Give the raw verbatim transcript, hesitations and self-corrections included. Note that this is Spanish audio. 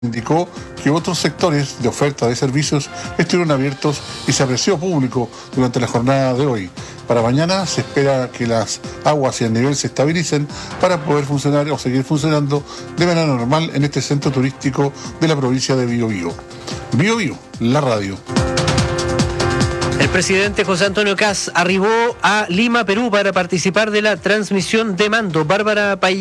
Indicó que otros sectores de oferta de servicios estuvieron abiertos y se apreció público durante la jornada de hoy. Para mañana se espera que las aguas y el nivel se estabilicen para poder funcionar o seguir funcionando de manera normal en este centro turístico de la provincia de Biobío. Biobío, la radio. El presidente José Antonio Kast arribó a Lima, Perú, para participar de la transmisión de mando. Bárbara Pay